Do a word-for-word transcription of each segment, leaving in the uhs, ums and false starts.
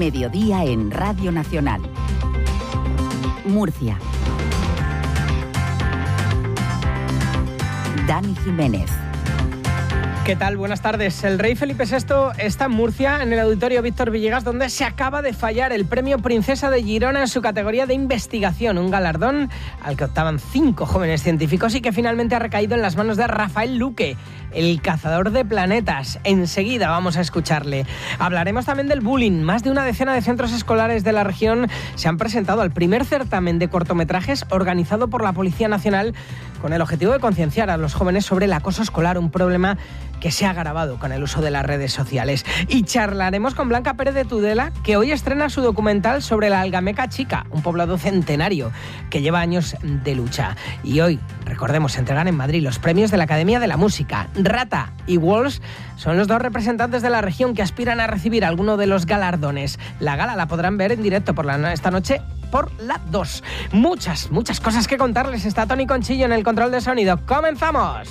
Mediodía en Radio Nacional. Murcia. Dani Jiménez. ¿Qué tal? Buenas tardes. El rey Felipe sexto está en Murcia, en el Auditorio Víctor Villegas, donde se acaba de fallar el premio Princesa de Girona en su categoría de investigación, un galardón al que optaban cinco jóvenes científicos y que finalmente ha recaído en las manos de Rafael Luque, el cazador de planetas. Enseguida vamos a escucharle. Hablaremos también del bullying. Más de una decena de centros escolares de la región se han presentado al primer certamen de cortometrajes organizado por la Policía Nacional con el objetivo de concienciar a los jóvenes sobre el acoso escolar, un problema que se ha agravado con el uso de las redes sociales. Y charlaremos con Blanca Pérez de Tudela, que hoy estrena su documental sobre la Algameca Chica, un poblado centenario que lleva años de lucha. Y hoy, recordemos, se entregan en Madrid los premios de la Academia de la Música. Rata y Walsh son los dos representantes de la región que aspiran a recibir alguno de los galardones. La gala la podrán ver en directo por la, esta noche por la dos. Muchas, muchas cosas que contarles. Está Tony Conchillo en el control de sonido. ¡Comenzamos!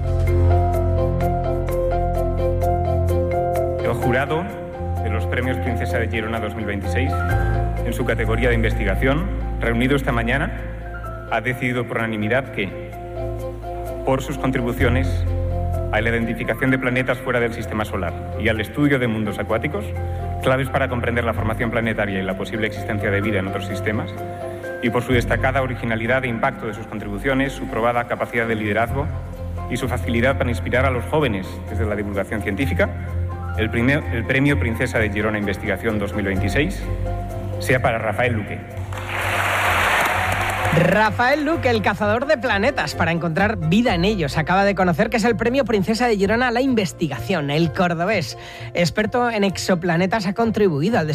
El jurado de los Premios Princesa de Girona dos mil veintiséis, en su categoría de investigación, reunido esta mañana, ha decidido por unanimidad que, por sus contribuciones a la identificación de planetas fuera del sistema solar y al estudio de mundos acuáticos, claves para comprender la formación planetaria y la posible existencia de vida en otros sistemas, y por su destacada originalidad e impacto de sus contribuciones, su probada capacidad de liderazgo y su facilidad para inspirar a los jóvenes desde la divulgación científica, el, primer, el Premio Princesa de Girona Investigación dos mil veintiséis sea para Rafael Luque. Rafael Luque, el cazador de planetas, para encontrar vida en ellos. Acaba de conocer que es el Premio Princesa de Girona a la investigación. El cordobés, experto en exoplanetas, ha contribuido al